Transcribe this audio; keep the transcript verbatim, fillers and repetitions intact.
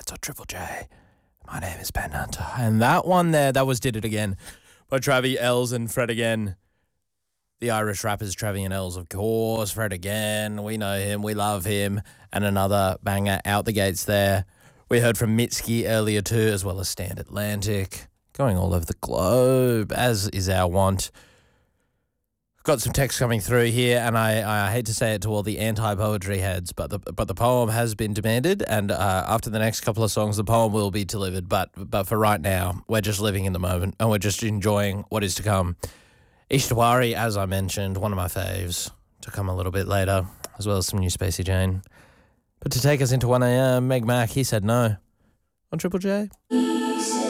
What's up, Triple J? My name is Ben Hunter. And that one there, that was Did It Again by Travi Ells and Fred Again. The Irish rappers Travi and Ells, of course. Fred Again, we know him, we love him. And another banger out the gates there. We heard from Mitski earlier too, as well as Stand Atlantic. Going all over the globe, as is our want. Got some text coming through here, and I, I hate to say it to all the anti-poetry heads, but the but the poem has been demanded, and uh, after the next couple of songs, the poem will be delivered. But but for right now, we're just living in the moment, and we're just enjoying what is to come. Ishtawari, as I mentioned, one of my faves, to come a little bit later, as well as some new Spacey Jane. But to take us into one a.m., Meg Mac, he said no. On Triple J.